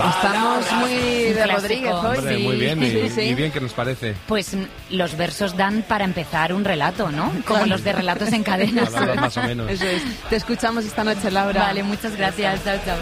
Estamos muy de clásico. Rodríguez hoy. Hombre, Sí. muy bien, y, Sí. y bien que nos parece. Pues los versos dan para empezar un relato, ¿no? Como los de relatos en cadena. Palabras más o menos. Eso es. Te escuchamos esta noche, Laura. Vale, muchas gracias. Chao, chao.